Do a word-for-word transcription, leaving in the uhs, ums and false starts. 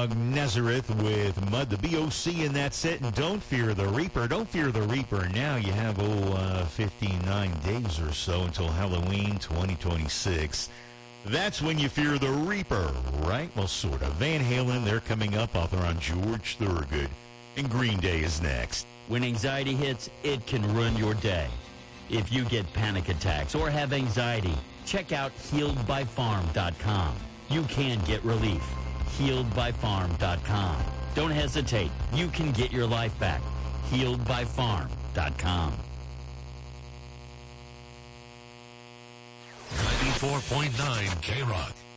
Dog Nazareth with Mud, the B O C in that set. And don't fear the Reaper. Don't fear the Reaper. Now you have, oh, uh, fifty-nine days or so until Halloween twenty twenty-six. That's when you fear the Reaper, right? Well, sort of. Van Halen, they're coming up. Author on George Thorogood. And Green Day is next. When anxiety hits, it can ruin your day. If you get panic attacks or have anxiety, check out healed by farm dot com. You can get relief. healed by farm dot com. Don't hesitate. You can get your life back. healed by farm dot com. ninety-four point nine K-Rock.